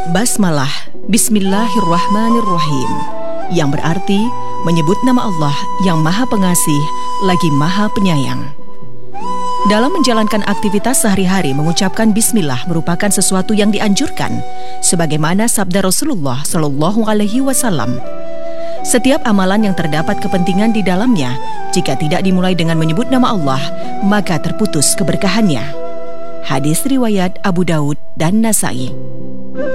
Basmalah, Bismillahirrahmanirrahim, yang berarti menyebut nama Allah yang Maha Pengasih lagi Maha Penyayang. Dalam menjalankan aktivitas sehari-hari, mengucapkan bismillah merupakan sesuatu yang dianjurkan, sebagaimana sabda Rasulullah Shallallahu Alaihi Wasallam. Setiap amalan yang terdapat kepentingan di dalamnya, jika tidak dimulai dengan menyebut nama Allah, maka terputus keberkahannya. Hadis riwayat Abu Daud dan Nasai.